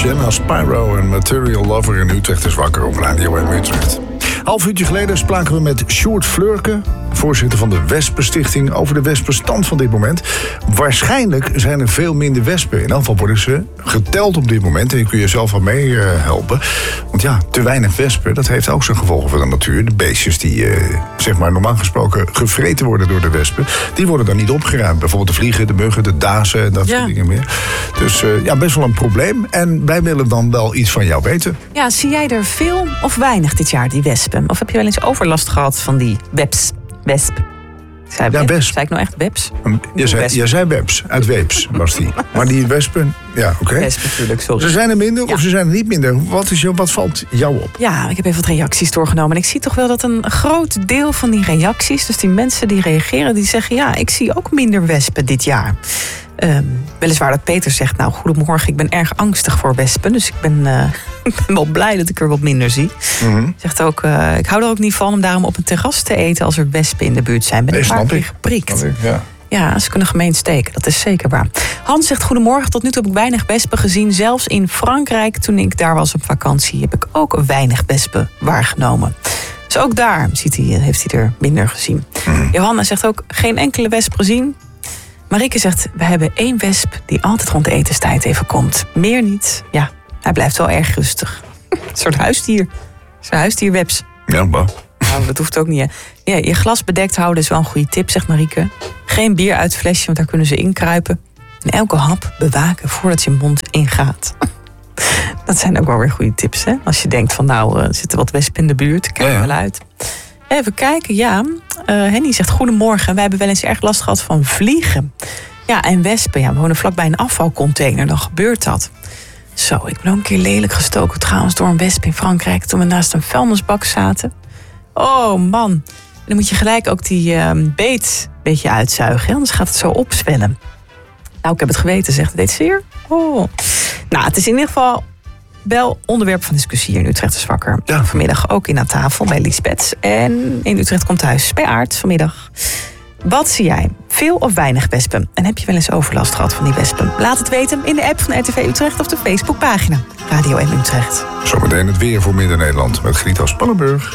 Jenna Spyro en Material Lover in Utrecht is wakker op Radio 1 Utrecht. Half uurtje geleden spraken we met Sjoerd Fleurke, voorzitter van de Wespenstichting, over de wespenstand van dit moment. Waarschijnlijk zijn er veel minder wespen. In elk geval worden ze geteld op dit moment en je kun je zelf wel mee helpen. Want ja, te weinig wespen, dat heeft ook zijn gevolgen voor de natuur. De beestjes die, zeg maar normaal gesproken gevreten worden door de wespen, die worden dan niet opgeruimd. Bijvoorbeeld de vliegen, de muggen, de dazen en dat soort dingen meer. Dus best wel een probleem. En wij willen dan wel iets van jou weten. Ja, zie jij er veel of weinig dit jaar, die wespen? Of heb je wel eens overlast gehad van die wesp? Zei ik nou echt webs? Je zei webs, uit weeps was die. Maar die wespen, ja, oké. Wespen natuurlijk, sorry. Ze zijn er minder of ze zijn er niet minder? Wat valt jou op? Ja, ik heb even wat reacties doorgenomen. En ik zie toch wel dat een groot deel van die reacties, dus die mensen die reageren, die zeggen, ja, ik zie ook minder wespen dit jaar. Weliswaar dat Peter zegt, nou, goedemorgen, ik ben erg angstig voor wespen. Dus ik ben wel blij dat ik er wat minder zie. Mm-hmm. Zegt ook, ik hou er ook niet van om daarom op een terras te eten als er wespen in de buurt zijn. Ben ik een paar keer geprikt. Ja, ze kunnen gemeen steken, dat is zeker waar. Hans zegt, goedemorgen, tot nu toe heb ik weinig wespen gezien. Zelfs in Frankrijk, toen ik daar was op vakantie, heb ik ook weinig wespen waargenomen. Dus ook daar heeft hij er minder gezien. Mm. Johanna zegt ook, geen enkele wesp gezien. Marike zegt, we hebben 1 wesp die altijd rond de etenstijd even komt. Meer niet. Ja, hij blijft wel erg rustig. Een soort huisdier. Zo'n huisdierwebs. Ja, maar. Nou, dat hoeft ook niet, hè. Ja, je glas bedekt houden is wel een goede tip, zegt Marieke. Geen bier uit het flesje, want daar kunnen ze inkruipen. En elke hap bewaken voordat je mond ingaat. Dat zijn ook wel weer goede tips, hè. Als je denkt van, nou, er zitten wat wespen in de buurt. Kijk er wel uit. Even kijken, ja. Henny zegt, goedemorgen. Wij hebben wel eens erg last gehad van vliegen. Ja, en wespen. Ja, we wonen vlakbij een afvalcontainer. Dan gebeurt dat. Zo, ik ben ook een keer lelijk gestoken trouwens door een wesp in Frankrijk, toen we naast een vuilnisbak zaten. Oh man. En dan moet je gelijk ook die beet een beetje uitzuigen. Hè? Anders gaat het zo opzwellen. Nou, ik heb het geweten, zegt het. Deed zeer. Oh. Nou, het is in ieder geval wel onderwerp van discussie hier in Utrecht is wakker. Ja. Vanmiddag ook in aan tafel bij Liesbeth. En in Utrecht komt thuis bij Aart vanmiddag. Wat zie jij? Veel of weinig wespen? En heb je wel eens overlast gehad van die wespen? Laat het weten in de app van RTV Utrecht of de Facebookpagina Radio 1 Utrecht. Zometeen het weer voor Midden-Nederland met Grieta Spannenburg.